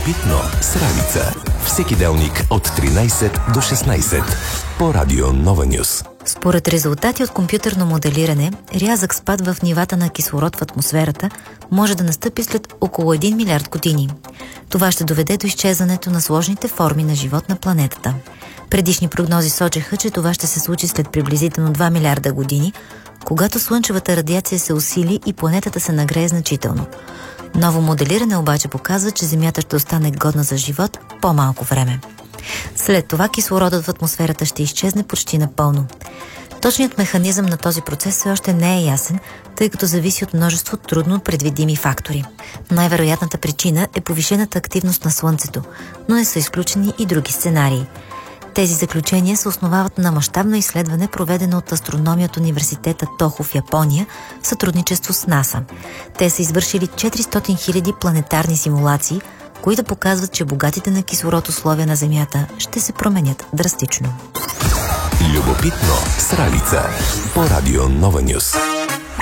Любопитно с Ралица. Всеки делник от 13 до 16 по Радио Нова Нюс. Според резултати от компютърно моделиране, рязък спад в нивата на кислород в атмосферата може да настъпи след около 1 милиард години. Това ще доведе до изчезването на сложните форми на живот на планетата. Предишни прогнози сочеха, че това ще се случи след приблизително 2 милиарда години, когато слънчевата радиация се усили и планетата се нагрее значително. Ново моделиране обаче показва, че Земята ще остане годна за живот по-малко време. След това кислородът в атмосферата ще изчезне почти напълно. Точният механизъм на този процес все още не е ясен, тъй като зависи от множество трудно предвидими фактори. Най-вероятната причина е повишената активност на Слънцето, но не са изключени и други сценарии. Тези заключения се основават на мащабно изследване, проведено от астрономия от университета Тохо в Япония в сътрудничество с НАСА. Те са извършили 400 000 планетарни симулации, които показват, че богатите на кислород условия на Земята ще се променят драстично. Любопитно с Ралица по Радио Нова Нюс.